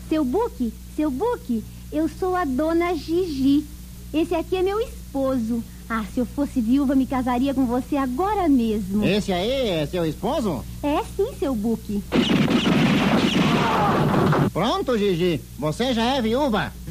Seu Buque, eu sou a dona Gigi. Esse aqui é meu esposo. Ah, se eu fosse viúva, me casaria com você agora mesmo. Esse aí é seu esposo? É sim, seu Buque. Pronto, Gigi. Você já é viúva.